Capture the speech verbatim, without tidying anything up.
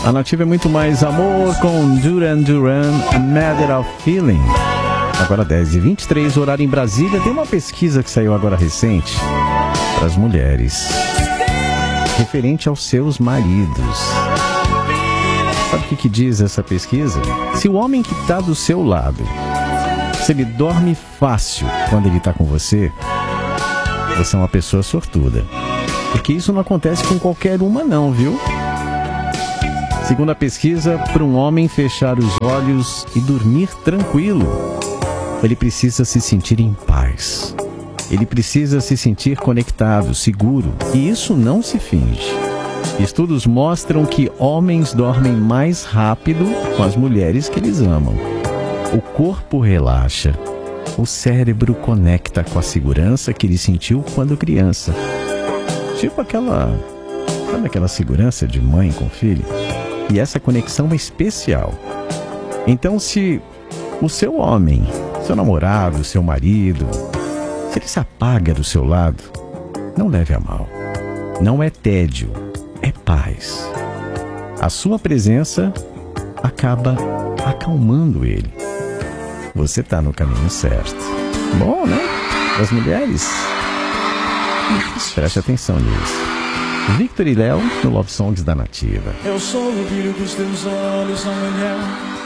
A Nativa é muito mais amor com Duran Duran, Matter of Feeling. Agora dez e vinte e três, horário em Brasília. Tem uma pesquisa que saiu agora recente para as mulheres, referente aos seus maridos. Sabe o que, que diz essa pesquisa? Se o homem que está do seu lado, se ele dorme fácil quando ele está com você, você é uma pessoa sortuda. Porque isso não acontece com qualquer uma não, viu? Segundo a pesquisa, para um homem fechar os olhos e dormir tranquilo, ele precisa se sentir em paz. Ele precisa se sentir conectado, seguro. E isso não se finge. Estudos mostram que homens dormem mais rápido com as mulheres que eles amam. O corpo relaxa. O cérebro conecta com a segurança que ele sentiu quando criança. Tipo aquela... Sabe aquela segurança de mãe com filho? E essa conexão é especial. Então, se o seu homem, seu namorado, seu marido, se ele se apaga do seu lado, não leve a mal. Não é tédio, é paz. A sua presença acaba acalmando ele. Você está no caminho certo. Bom, né? As mulheres, preste atenção nisso. Victor e Léo no Love Songs da Nativa. Eu sou o brilho dos teus olhos amanhã.